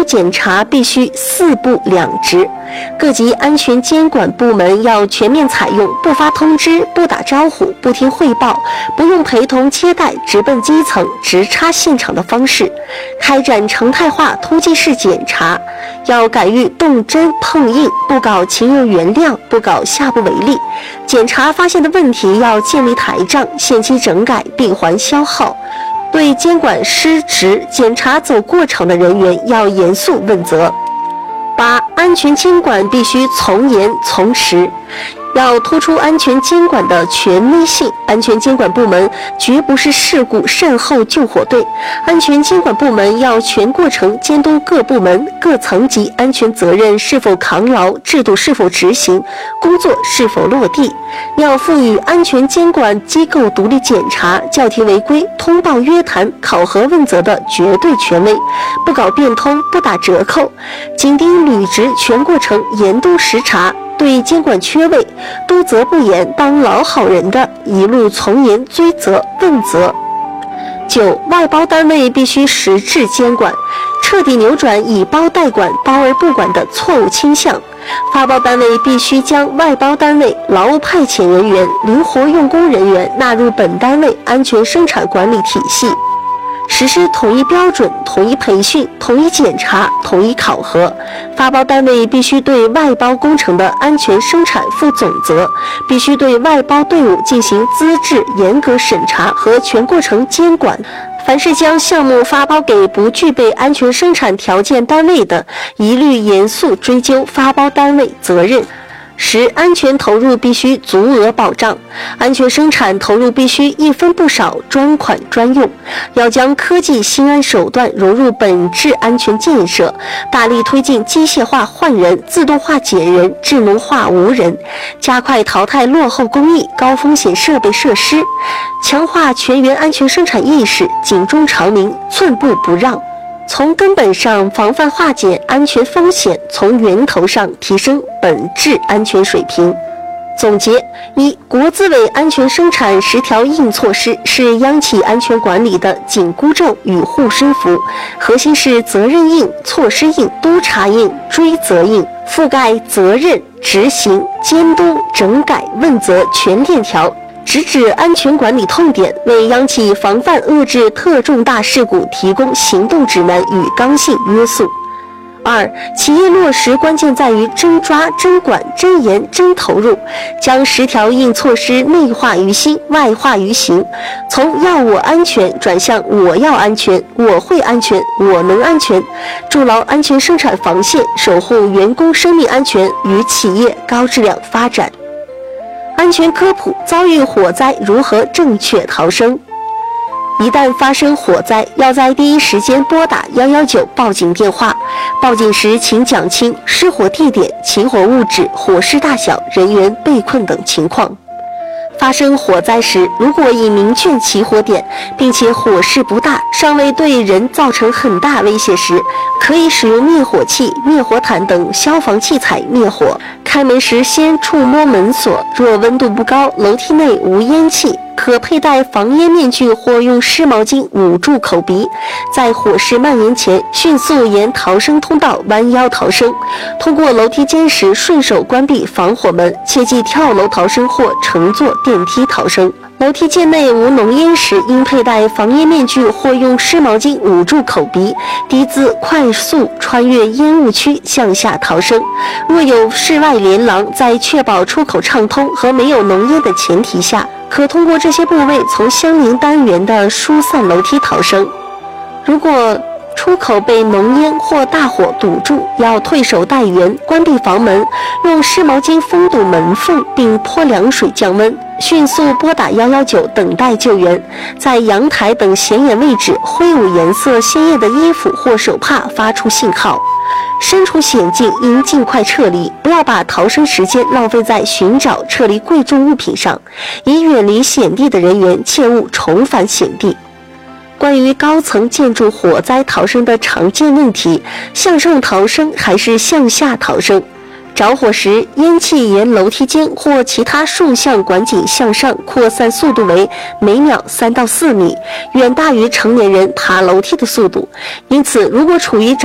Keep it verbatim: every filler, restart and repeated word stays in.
检查必须四不两直，各级安全监管部门要全面采用不发通知、不打招呼、不听汇报、不用陪同接待、直奔基层、直插现场的方式，开展常态化突击式检查，要敢于动真碰硬，不搞情有原谅，不搞下不为例。检查发现的问题要建立台账，限期整改，闭环消耗。对监管失职、检查走过场的人员要严肃问责。八、安全监管必须从严从实，要突出安全监管的权威性。安全监管部门绝不是事故善后救火队，安全监管部门要全过程监督各部门、各层级安全责任是否扛牢，制度是否执行，工作是否落地。要赋予安全监管机构独立检查、叫停违规、通报约谈、考核问责的绝对权威，不搞变通，不打折扣，紧盯履职全过程严督实查。对监管缺位、督责不严、当老好人的，一路从严追责问责。九、外包单位必须实质监管，彻底扭转以包代管、包而不管的错误倾向。发包单位必须将外包单位、劳务派遣人员、灵活用工人员纳入本单位安全生产管理体系，实施统一标准、统一培训、统一检查、统一考核。发包单位必须对外包工程的安全生产负总责，必须对外包队伍进行资质严格审查和全过程监管。凡是将项目发包给不具备安全生产条件单位的，一律严肃追究发包单位责任。十、安全投入必须足额保障，安全生产投入必须一分不少，专款专用。要将科技新安手段融入本质安全建设，大力推进机械化换人、自动化减人、智能化无人，加快淘汰落后工艺、高风险设备设施，强化全员安全生产意识，警钟长鸣，寸步不让。从根本上防范化解安全风险，从源头上提升本质安全水平。总结：一、国资委安全生产十条硬措施是央企安全管理的紧箍咒与护身符，核心是责任硬、措施硬、督查硬、追责硬，覆盖责任、执行、监督、整改、问责全链条，直指安全管理痛点，为央企防范遏制特重大事故提供行动指南与刚性约束。二、企业落实关键在于真抓、真管、真严、真投入，将十条硬措施内化于心、外化于行，从要我安全转向我要安全、我会安全、我能安全，筑牢安全生产防线，守护员工生命安全与企业高质量发展。安全科普：遭遇火灾如何正确逃生？一旦发生火灾，要在第一时间拨打一一九报警电话。报警时请讲清失火地点、起火物质、火势大小、人员被困等情况。发生火灾时，如果已明确起火点，并且火势不大，尚未对人造成很大威胁时，可以使用灭火器、灭火毯等消防器材灭火。开门时先触摸门锁，若温度不高，楼梯内无烟气，可佩戴防烟面具或用湿毛巾捂住口鼻，在火势蔓延前迅速沿逃生通道弯腰逃生。通过楼梯间时顺手关闭防火门，切忌跳楼逃生或乘坐电梯逃生。楼梯间内无浓烟时，应佩戴防烟面具或用湿毛巾捂住口鼻，低姿快速穿越烟雾区向下逃生。若有室外连廊，在确保出口畅通和没有浓烟的前提下，可通过这些部位从相邻单元的疏散楼梯逃生。如果出口被浓烟或大火堵住，要退守待援，关闭房门，用湿毛巾封堵门缝，并泼凉水降温，迅速拨打一一九等待救援。在阳台等显眼位置挥舞颜色鲜艳的衣服或手帕发出信号。身处险境应尽快撤离，不要把逃生时间浪费在寻找、撤离贵重物品上。已远离险地的人员切勿重返险地。关于高层建筑火灾逃生的常见问题，向上逃生还是向下逃生？着火时，烟气沿楼梯间或其他竖向管径向上扩散速度为每秒三到四米，远大于成年人爬楼梯的速度。因此，如果处于